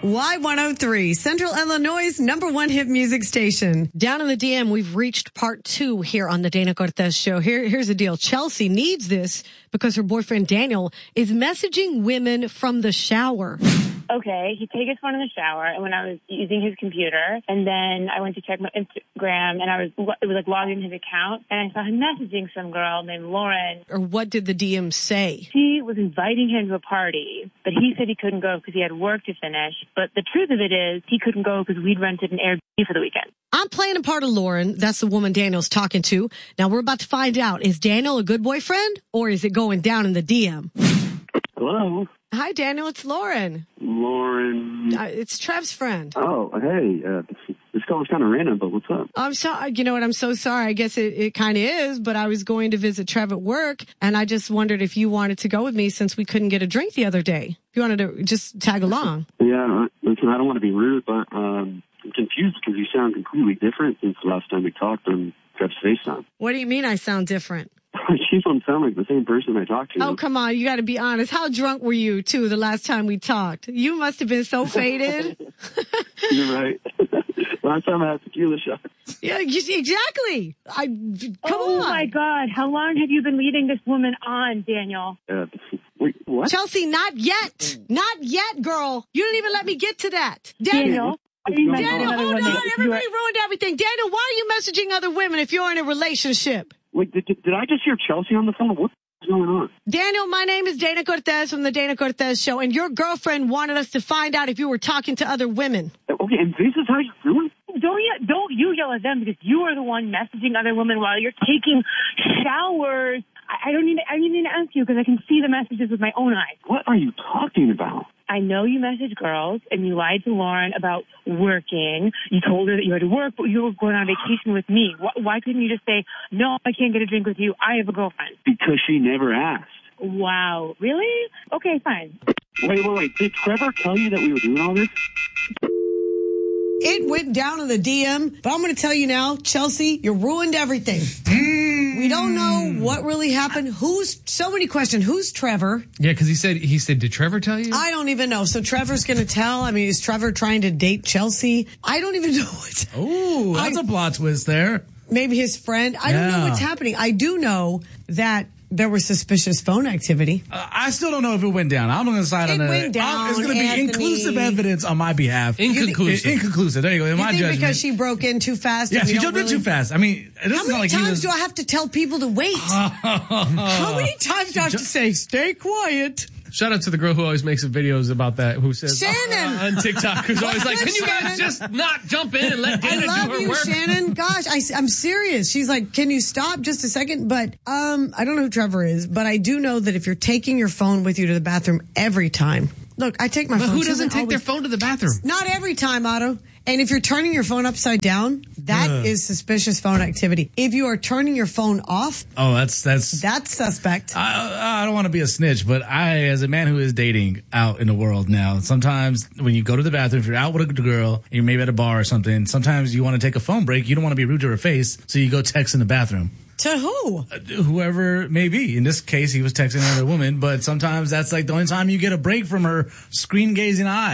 Y103, Central Illinois' #1 hit music station. Down in the DM, we've reached part 2 here on the Dana Cortez Show. Here's the deal. Chelsea needs this because her boyfriend Daniel is messaging women from the shower. Okay, he'd take his phone in the shower, and when I was using his computer, and then I went to check my Instagram, and it was like logging his account, and I saw him messaging some girl named Lauren. Or what did the DM say? She was inviting him to a party, but he said he couldn't go because he had work to finish. But the truth of it is, he couldn't go because we'd rented an Airbnb for the weekend. I'm playing a part of Lauren. That's the woman Daniel's talking to. Now we're about to find out, is Daniel a good boyfriend, or is it going down in the DM? Hello. Hi, Daniel. It's Lauren. Lauren. It's Trev's friend. Oh, hey. This call was kind of random, but what's up? I'm sorry. You know what? I'm so sorry. I guess it kind of is, but I was going to visit Trev at work, and I just wondered if you wanted to go with me since we couldn't get a drink the other day. If you wanted to just tag along. Yeah, listen, I don't want to be rude, but I'm confused because you sound completely different since the last time we talked on Trev's FaceTime. What do you mean I sound different? You don't sound like the same person I talked to. Oh, come on. You got to be honest. How drunk were you, too, the last time we talked? You must have been so faded. You're right. Last time I had tequila shots. Yeah, exactly. Come on. Oh, my God. How long have you been leading this woman on, Daniel? Wait, what? Chelsea, not yet. Not yet, girl. You didn't even let me get to that. Daniel, hold on. Everybody ruined everything. Daniel, why are you messaging other women if you're in a relationship? Wait, did I just hear Chelsea on the phone? What's going on? Daniel, my name is Dana Cortez from the Dana Cortez Show, and your girlfriend wanted us to find out if you were talking to other women. Okay, and this is how you do it? Don't you yell at them because you are the one messaging other women while you're taking showers. I don't need to ask you because I can see the messages with my own eyes. What are you talking about? I know you message girls and you lied to Lauren about working. You told her that you had to work, but you were going on vacation with me. Why couldn't you just say, no, I can't get a drink with you. I have a girlfriend. Because she never asked. Wow. Really? Okay, fine. Wait. Did Trevor tell you that we were doing all this? It went down in the DM, but I'm going to tell you now, Chelsea, you ruined everything. We don't know what really happened. So many questions. Who's Trevor? Yeah, because he said, did Trevor tell you? I don't even know. So Trevor's going to tell. I mean, is Trevor trying to date Chelsea? I don't even know what's. Oh, that's a plot twist there. Maybe his friend. I don't know what's happening. I do know that there was suspicious phone activity. I still don't know if it went down. I'm going to decide on that. It went down. It's going to be inclusive evidence on my behalf. Inconclusive. Inconclusive. There you go. In my judgment. Because she broke in too fast. Yeah, she jumped in too fast. I mean, it doesn't how many sound like times do I have to tell people to wait? How many times do I have to say, stay quiet? Shout out to the girl who always makes videos about that, who says Shannon on TikTok, who's always like, can you guys just not jump in and let Dana do her I love you, work? Shannon. Gosh, I'm serious. She's like, can you stop just a second? But I don't know who Trevor is, but I do know that if you're taking your phone with you to the bathroom every time. Look, I take my phone. But who doesn't take their phone to the bathroom? Not every time, Otto. And if you're turning your phone upside down, that is suspicious phone activity. If you are turning your phone off, that's suspect. I don't want to be a snitch, but I, as a man who is dating out in the world now, sometimes when you go to the bathroom, if you're out with a girl, and you're maybe at a bar or something, sometimes you want to take a phone break. You don't want to be rude to her face, so you go text in the bathroom. To who? Whoever it may be. In this case, he was texting another woman, but sometimes that's like the only time you get a break from her screen gazing eyes.